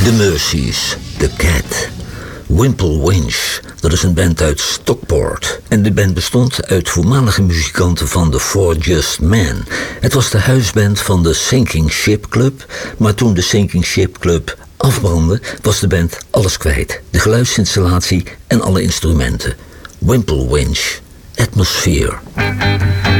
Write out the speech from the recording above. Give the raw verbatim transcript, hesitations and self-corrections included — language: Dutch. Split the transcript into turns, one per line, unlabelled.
The Mercies, The Cat, Wimple Winch, dat is een band uit Stockport. En de band bestond uit voormalige muzikanten van The Four Just Men. Het was de huisband van de Sinking Ship Club, maar toen de Sinking Ship Club afbrandde, was de band alles kwijt. De geluidsinstallatie en alle instrumenten. Wimple Winch, Atmosphere.